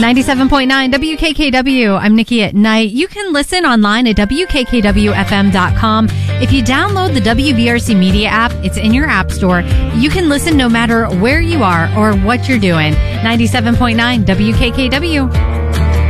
97.9 WKKW. I'm Nikki at Night. You can listen online at WKKWFM.com. If you download the WVRC Media app, it's in your app store. You can listen no matter where you are or what you're doing. 97.9 WKKW.